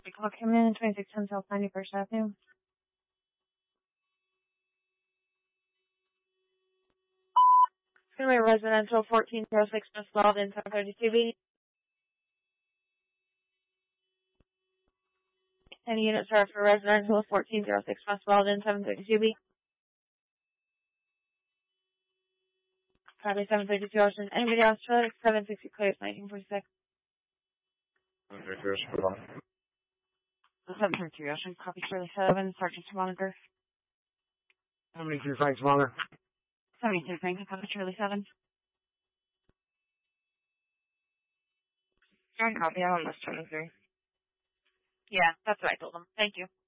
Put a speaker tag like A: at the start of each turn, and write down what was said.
A: Call came in 2610 South 91st Avenue. It's going to be residential 1406 West Weldon, 732B. Any units are for residential 1406 West Weldon, 732B. Probably 732 Ocean. Anybody else for 760 Clears, 1946.
B: 732 Ocean, hold on.
A: 732 Ocean, copy Shirley 7, Sergeant to monitor.
B: 73 Frank Smaller.
A: 72 Frank, copy Shirley 7.
C: Strong copy, I'm on list 23.
A: Yeah, that's what I told them. Thank you.